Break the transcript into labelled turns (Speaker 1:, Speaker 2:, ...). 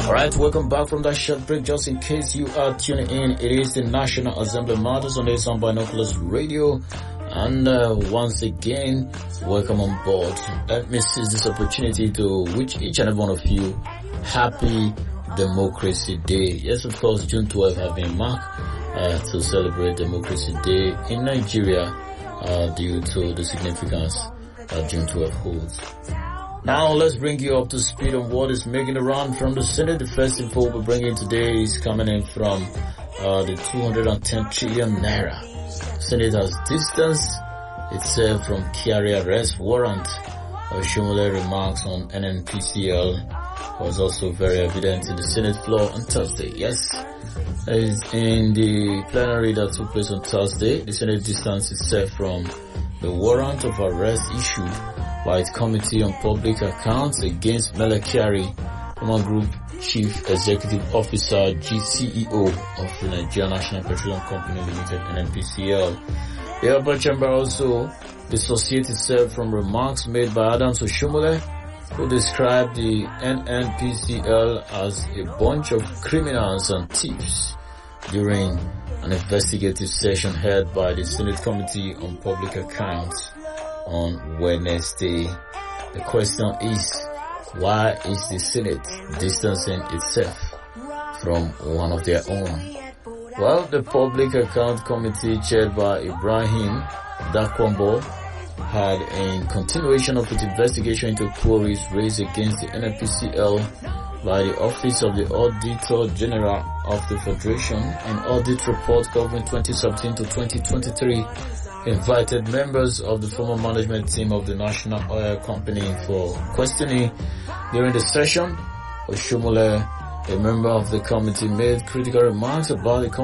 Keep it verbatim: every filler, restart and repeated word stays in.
Speaker 1: Alright, welcome back from that short break. Just in case you are tuning in, it is the National Assembly Matters on the Sound Binoculars Radio. And uh, once again, welcome on board. Let me seize this opportunity to wish each and every one of you happy Democracy Day. Yes, of course, June twelfth have been marked uh, to celebrate Democracy Day in Nigeria uh, due to the significance that June twelfth holds. Now let's bring you up to speed on what is making the round from the Senate. The first info we're bringing today is coming in from uh, the two hundred ten trillion naira. The Senate has distanced itself from Kyari arrest warrant. Oshomole remarks on N N P C L was also very evident in the Senate floor on Thursday. Yes, in the plenary that took place on Thursday, the Senate distanced itself from the warrant of arrest issued by its Committee on Public Accounts against Mele Kyari, former Group Chief Executive Officer, G C E O of the Nigeria National Petroleum Company Limited, N N P C L. The upper chamber also dissociated itself from remarks made by Adams Oshomole, who described the N N P C L as a bunch of criminals and thieves during an investigative session held by the Senate Committee on Public Accounts on Wednesday. The question is, why is the Senate distancing itself from one of their own? Well, the Public Account Committee chaired by Ibrahim Dakwambo had, in continuation of its investigation into queries raised against the N N P C L by the Office of the Auditor General of the Federation, an audit report covering twenty seventeen to twenty twenty-three, invited members of the former management team of the National Oil Company for questioning. During the session, Oshomole, a member of the committee, made critical remarks about the